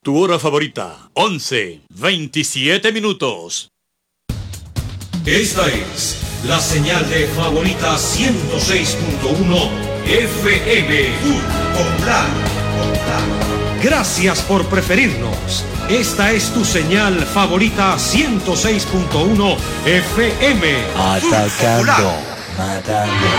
Tu hora favorita, 11:27 minutos. Esta es la señal de Favorita 106.1 FM Popular. Gracias por preferirnos. Esta es tu señal Favorita 106.1 FM Atacando, matando.